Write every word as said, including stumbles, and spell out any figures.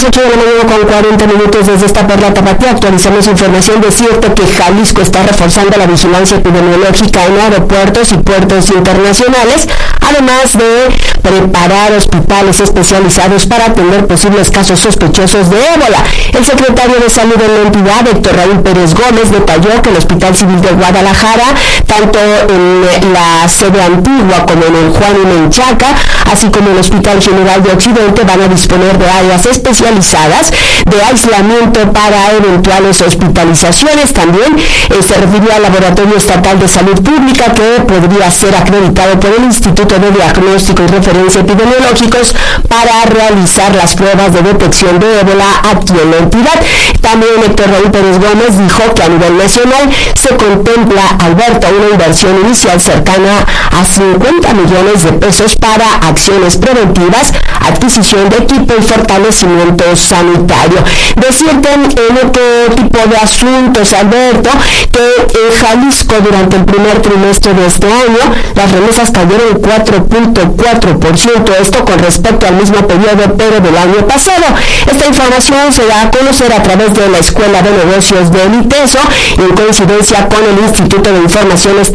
ocho de la mañana con cuarenta minutos desde esta Perla Tapatía. Actualizamos información. Decirte que Jalisco está reforzando la vigilancia epidemiológica en aeropuertos y puertos internacionales, además de preparar hospitales especializados para atender posibles casos sospechosos de ébola. El secretario de Salud de la entidad, Héctor Raúl Pérez Gómez, detalló que el Hospital Civil de Guadalajara, tanto en la sede antigua como en el Juan y Menchaca, así como el Hospital General de Occidente, van a disponer de áreas especializadas de aislamiento para eventuales hospitalizaciones. También eh, se refirió al Laboratorio Estatal de Salud Pública, que podría ser acreditado por el Instituto de Diagnóstico y Referencia Epidemiológicos para realizar las pruebas de detección de ébola aquí en la entidad. También Héctor Raúl Pérez Gómez dijo que a nivel nacional se contempla, Alberto, una inversión inicial cercana a cincuenta millones de pesos para acciones preventivas, adquisición de equipo y fortalecimiento sanitario. Decirte en otro tipo de asuntos, Alberto, que en Jalisco durante el primer trimestre de este año las remesas cayeron cuatro punto cuatro por ciento, esto con respecto al mismo periodo pero del año pasado. Esta información se da a conocer a través de la Escuela de Negocios del ITESO en coincidencia con el Instituto de Información